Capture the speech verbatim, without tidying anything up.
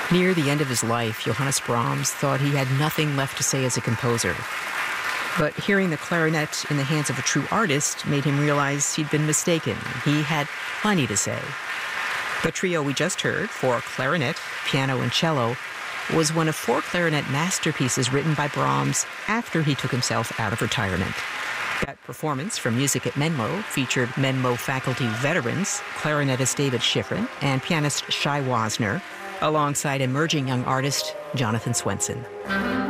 Near the end of his life, Johannes Brahms thought he had nothing left to say as a composer. But hearing the clarinet in the hands of a true artist made him realize he'd been mistaken. He had plenty to say. The trio we just heard, for clarinet, piano, and cello, was one of four clarinet masterpieces written by Brahms after he took himself out of retirement. That performance from Music at Menlo featured Menlo faculty veterans, clarinetist David Schifrin and pianist Shai Wasner, alongside emerging young artist Jonathan Swenson.